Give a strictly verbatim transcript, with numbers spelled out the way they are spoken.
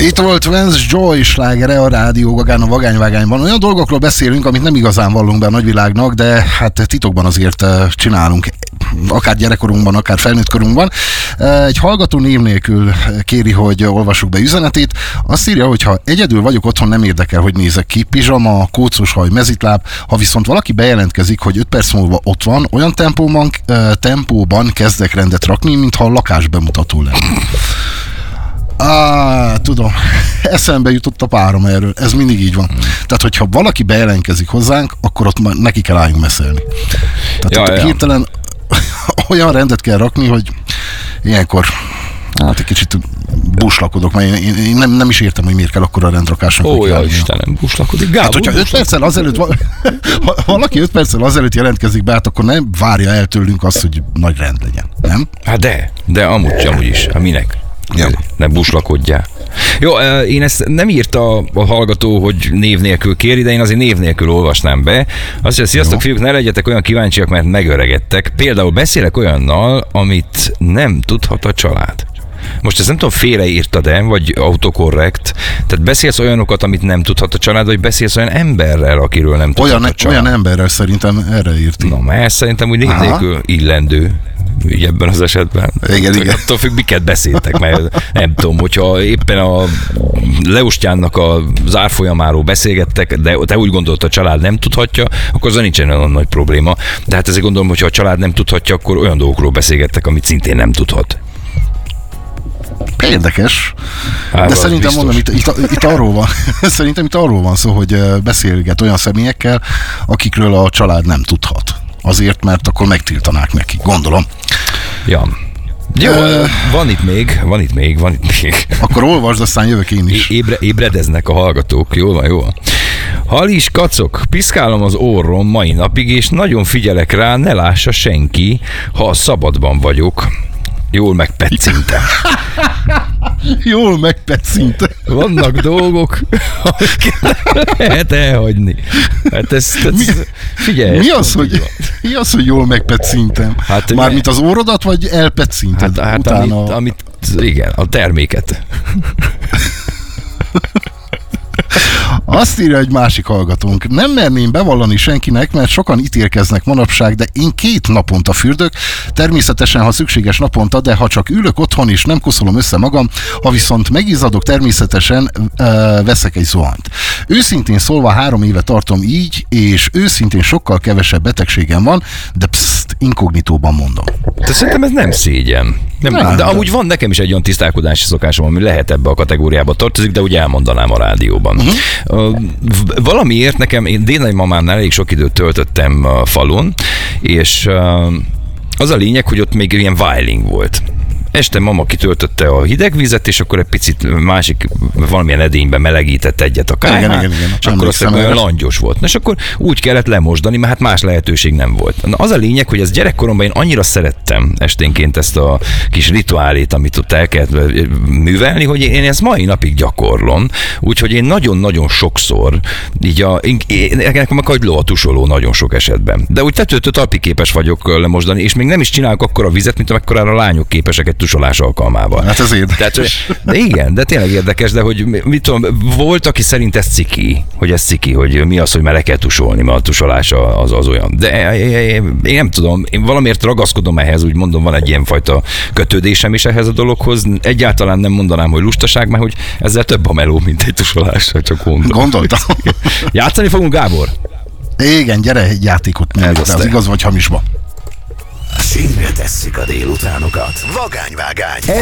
Itt volt Vance Joy slágere a Rádió Gagán a Vagányvágányban. Olyan dolgokról beszélünk, amit nem igazán vallunk be a nagyvilágnak, de hát titokban azért csinálunk, akár gyerekkorunkban, akár felnőtt korunkban. Egy hallgató név nélkül kéri, hogy olvassuk be üzenetét. Azt írja, hogy ha egyedül vagyok otthon, nem érdekel, hogy nézek ki. Pizsama, kócos haj, mezitláb. Ha viszont valaki bejelentkezik, hogy öt perc múlva ott van, olyan tempóban, tempóban kezdek rendet rakni, mintha a lakás bemutató lenne. Á, tudom, eszembe jutott a párom erről, ez mindig így van. Tehát, hogyha valaki bejelentkezik hozzánk, akkor ott már neki kell álljunk beszélni. Tehát ja, ja. hirtelen olyan rendet kell rakni, hogy ilyenkor hát egy kicsit buslakodok, mert én, én nem, nem is értem, hogy miért kell akkor a rendrakásnak. Ó, ja, Istenem, buslakodik. Gábor, hát, hogyha öt perccel azelőtt, ha valaki öt perccel azelőtt jelentkezik be, hát akkor nem várja el tőlünk azt, hogy nagy rend legyen, nem? Hát de, de amúgy, amúgy is, hát minek? Ja. Ne buslakodjál. Jó, én ezt nem írta a hallgató, hogy név nélkül kéri, de én azért név nélkül olvasnám be. Azt mondja, sziasztok fiúk, ne legyetek olyan kíváncsiak, mert megöregedtek. Például beszélek olyannal, amit nem tudhat a család. Most ezt nem tudom, félreírtad-e, vagy autokorrekt. Tehát beszélsz olyanokat, amit nem tudhat a család, vagy beszélsz olyan emberrel, akiről nem tudhat olyan, a család. Olyan emberrel szerintem erre írti. Na, mert ez szerintem úgy név nélkül illendő. Így ebben az esetben. Igen, igen. Attól függ, miket beszéltek, mert nem tudom, hogyha éppen a Leustyánnak az árfolyamáról beszélgettek, de te úgy gondolod, a család nem tudhatja, akkor az nincsen olyan nagy probléma. De hát ezért gondolom, hogyha a család nem tudhatja, akkor olyan dolgokról beszélgettek, amit szintén nem tudhat. Érdekes. Hát, de szerintem biztos. mondom, itt, itt, itt arról van, szerintem itt arról van szó, hogy beszélget olyan személyekkel, akikről a család nem tudhat. Azért, mert akkor megtiltanák neki, gondolom. Ja. Jó, uh, van itt még, van itt még, van itt még. Akkor olvasd, aztán jövök én is. Ébre, ébredeznek a hallgatók, jól van, jól van. Halis kacok, piszkálom az orrom mai napig, és nagyon figyelek rá, ne lássa senki, ha szabadban vagyok. Jól megpecintem. Jól megpecintem. Vannak dolgok, amiket lehet elhagyni. Hát ez, ez mi, figyelj. Mi az, hogy, mi az, hogy jól megpecintem? Hát, mármint az órodat, vagy elpecintem? Hát, hát utána... amit, amit, igen, a terméket. Azt írja egy másik hallgatónk. Nem merném bevallani senkinek, mert sokan ítélkeznek manapság, de én két naponta fürdök, természetesen, ha szükséges naponta, de ha csak ülök otthon és nem koszolom össze magam, ha viszont megizzadok, természetesen uh, veszek egy zuhant. Őszintén szólva három éve tartom így, és őszintén sokkal kevesebb betegségem van, de pszt, inkognitóban mondom. De szerintem ez nem szégyen. Nem, nem, de amúgy van nekem is egy olyan tisztálkodási szokásom, ami lehet ebbe a kategóriába tartozik, de úgy elmondanám a rádióban. Uh-huh. Uh, valamiért nekem, én dédnagymamámnál elég sok időt töltöttem a falun, és uh, az a lényeg, hogy ott még ilyen whiling volt. Este mama kitöltötte a hideg vizet, és akkor egy picit másik valamilyen edényben melegített egyet a kájhán, igen, igen, igen. És akkor aztán olyan langyos volt. És akkor úgy kellett lemosdani, mert hát más lehetőség nem volt. Na, az a lényeg, hogy ez gyerekkoromban én annyira szerettem esténként ezt a kis rituálét, amit ott el kellett művelni, hogy én ezt mai napig gyakorlom. Úgyhogy én nagyon-nagyon sokszor, így a, én, én, nekem a kagyló a tusoló nagyon sok esetben. De úgy tetőtől talpig képes vagyok lemosdani, és még nem is csinálok akkor a vizet, mint amekkorára a lányok képesek egy tusolás alkalmával. Hát ez érdekes. Tehát, de igen, de tényleg érdekes, de hogy mit tudom, volt, aki szerint ez ciki, hogy ez ciki, hogy mi az, hogy már le kell tusolni, mert a tusolás az, az olyan. De én nem tudom, én valamiért ragaszkodom ehhez, úgy mondom, van egy ilyen fajta kötődésem is ehhez a dologhoz. Egyáltalán nem mondanám, hogy lustaság, mert hogy ezzel több a meló, mint egy tusolás, csak gondolom. Gondoltam. Játszani fogunk, Gábor? Igen, gyere egy játékot, mert az, az igaz vagy hamisba. Sínre tesszük a délutánokat. Vagányvágány.